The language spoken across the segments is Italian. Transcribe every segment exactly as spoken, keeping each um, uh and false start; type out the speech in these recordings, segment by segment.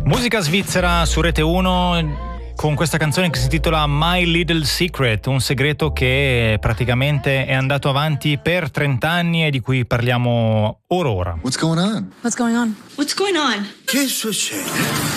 Musica svizzera su Rete uno con questa canzone che si intitola My Little Secret, un segreto che praticamente è andato avanti per trenta anni e di cui parliamo or ora. What's going on? What's going on? What's going on? Che succede?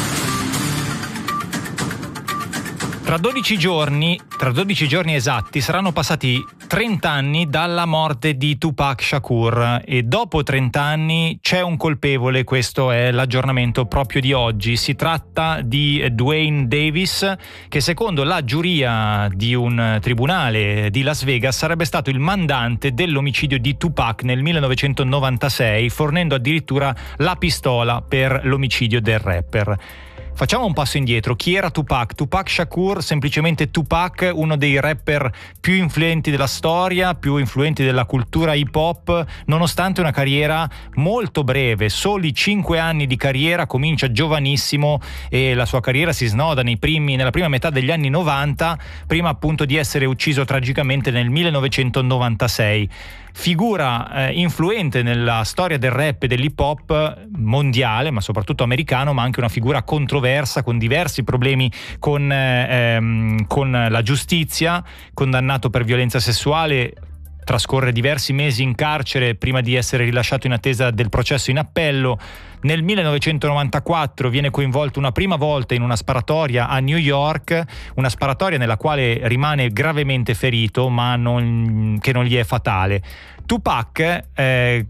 Tra dodici giorni, tra dodici giorni esatti, saranno passati trenta anni dalla morte di Tupac Shakur e dopo trenta anni c'è un colpevole. Questo è l'aggiornamento proprio di oggi. Si tratta di Duane Davis, che secondo la giuria di un tribunale di Las Vegas sarebbe stato il mandante dell'omicidio di Tupac nel millenovecentonovantasei, fornendo addirittura la pistola per l'omicidio del rapper. Facciamo un passo indietro. Chi era Tupac? Tupac Shakur, semplicemente Tupac, uno dei rapper più influenti della storia, più influenti della cultura hip hop, nonostante una carriera molto breve, soli cinque anni di carriera, comincia giovanissimo e la sua carriera si snoda nei primi, nella prima metà degli anni novanta, prima appunto di essere ucciso tragicamente nel millenovecentonovantasei. Figura eh, influente nella storia del rap e dell'hip hop mondiale, ma soprattutto americano, ma anche una figura controversa, con diversi problemi con, eh, ehm, con la giustizia, condannato per violenza sessuale, trascorre diversi mesi in carcere prima di essere rilasciato in attesa del processo in appello. Nel millenovecentonovantaquattro viene coinvolto una prima volta in una sparatoria a New York, una sparatoria nella quale rimane gravemente ferito, ma non, che non gli è fatale. Tupac, eh,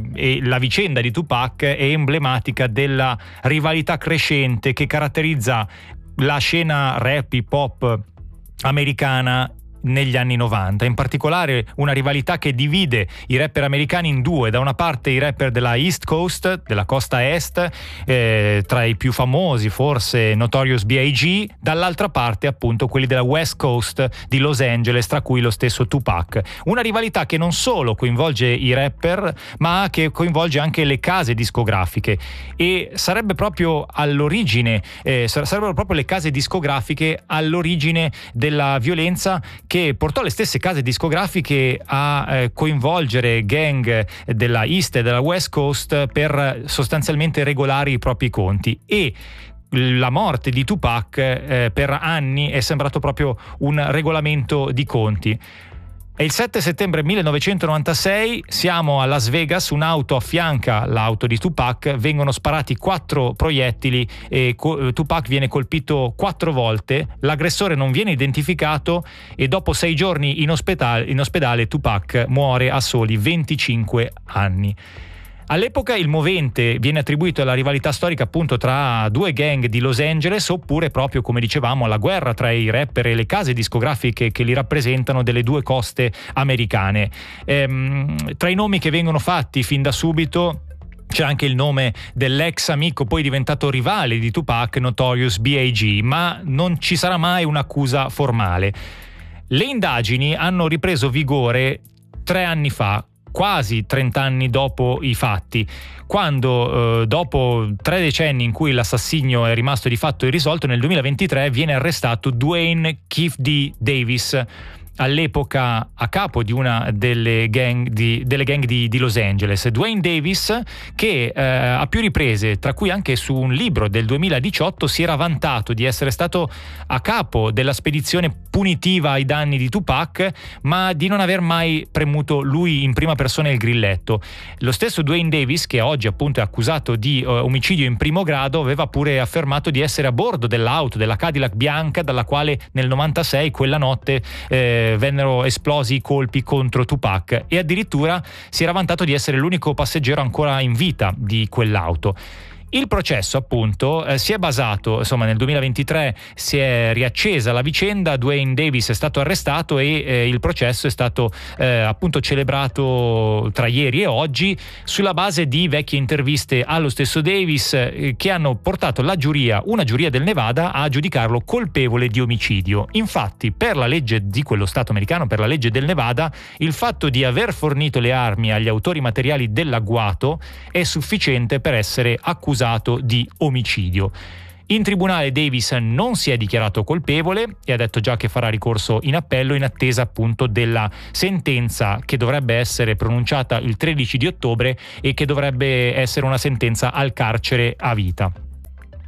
e la vicenda di Tupac è emblematica della rivalità crescente che caratterizza la scena rap hip hop americana negli anni novanta, in particolare una rivalità che divide i rapper americani in due: da una parte i rapper della East Coast, della costa est, eh, tra i più famosi forse Notorious B I G, dall'altra parte appunto quelli della West Coast di Los Angeles, tra cui lo stesso Tupac. Una rivalità che non solo coinvolge i rapper, ma che coinvolge anche le case discografiche, e sarebbe proprio all'origine eh, sarebbero proprio le case discografiche all'origine della violenza che portò le stesse case discografiche a eh, coinvolgere gang della East e della West Coast per sostanzialmente regolare i propri conti. E la morte di Tupac eh, per anni è sembrato proprio un regolamento di conti. È il sette settembre millenovecentonovantasei, siamo a Las Vegas, un'auto affianca l'auto di Tupac, vengono sparati quattro proiettili e Tupac viene colpito quattro volte, l'aggressore non viene identificato e dopo sei giorni in ospedale, in ospedale Tupac muore a soli venticinque anni. All'epoca il movente viene attribuito alla rivalità storica appunto tra due gang di Los Angeles, oppure proprio, come dicevamo, alla guerra tra i rapper e le case discografiche che li rappresentano delle due coste americane. Ehm, tra i nomi che vengono fatti fin da subito c'è anche il nome dell'ex amico poi diventato rivale di Tupac, Notorious B I G, ma non ci sarà mai un'accusa formale. Le indagini hanno ripreso vigore tre anni fa, quasi trent'anni dopo i fatti, quando eh, dopo tre decenni in cui l'assassinio è rimasto di fatto irrisolto, nel duemilaventitré viene arrestato Duane Keefe D. Davis, all'epoca a capo di una delle gang di, delle gang di, di Los Angeles. Duane Davis, che eh, a più riprese, tra cui anche su un libro del duemiladiciotto, si era vantato di essere stato a capo della spedizione punitiva ai danni di Tupac, ma di non aver mai premuto lui in prima persona il grilletto. Lo stesso Duane Davis, che oggi appunto è accusato di uh, omicidio in primo grado, aveva pure affermato di essere a bordo dell'auto, della Cadillac bianca, dalla quale nel novantasei, quella notte, eh, vennero esplosi i colpi contro Tupac, e addirittura si era vantato di essere l'unico passeggero ancora in vita di quell'auto. Il processo appunto eh, si è basato, insomma nel duemilaventitré si è riaccesa la vicenda, Duane Davis è stato arrestato e eh, il processo è stato eh, appunto celebrato tra ieri e oggi sulla base di vecchie interviste allo stesso Davis eh, che hanno portato la giuria, una giuria del Nevada, a giudicarlo colpevole di omicidio. Infatti, per la legge di quello stato americano, per la legge del Nevada, il fatto di aver fornito le armi agli autori materiali dell'agguato è sufficiente per essere accusato di omicidio. In tribunale Davis non si è dichiarato colpevole e ha detto già che farà ricorso in appello in attesa appunto della sentenza che dovrebbe essere pronunciata il tredici di ottobre e che dovrebbe essere una sentenza al carcere a vita.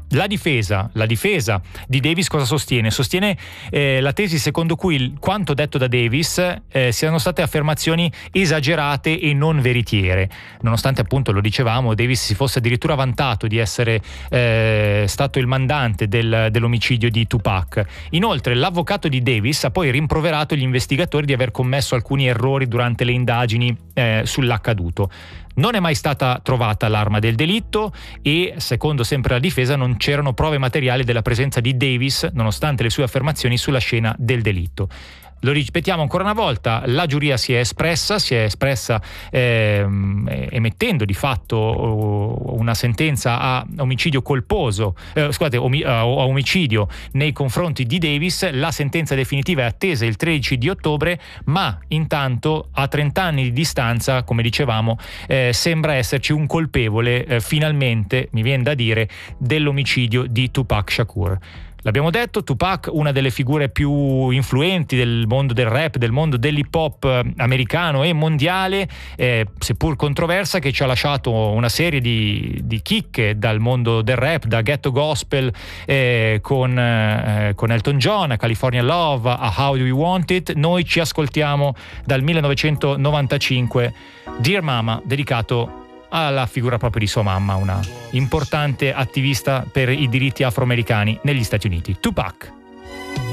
La difesa, la difesa di Davis cosa sostiene? Sostiene eh, la tesi secondo cui il, quanto detto da Davis eh, siano state affermazioni esagerate e non veritiere, nonostante appunto, lo dicevamo, Davis si fosse addirittura vantato di essere eh, stato il mandante del, dell'omicidio di Tupac. Inoltre l'avvocato di Davis ha poi rimproverato gli investigatori di aver commesso alcuni errori durante le indagini eh, sull'accaduto. Non è mai stata trovata l'arma del delitto e, secondo sempre la difesa, non c'erano prove materiali della presenza di Davis, nonostante le sue affermazioni sulla scena del delitto. Lo ripetiamo ancora una volta, la giuria si è espressa, si è espressa ehm, emettendo di fatto una sentenza a omicidio colposo, eh, scusate, omi, a omicidio nei confronti di Davis. La sentenza definitiva è attesa il tredici di ottobre, ma intanto a trenta anni di distanza, come dicevamo, eh, sembra esserci un colpevole, eh, finalmente, mi viene da dire, dell'omicidio di Tupac Shakur. L'abbiamo detto, Tupac, una delle figure più influenti del mondo del rap, del mondo dell'hip hop americano e mondiale, eh, seppur controversa, che ci ha lasciato una serie di, di chicche dal mondo del rap, da Ghetto Gospel eh, con, eh, con Elton John, a California Love, a How Do We Want It. Noi ci ascoltiamo dal millenovecentonovantacinque Dear Mama, dedicato alla figura proprio di sua mamma, una importante attivista per i diritti afroamericani negli Stati Uniti, Tupac.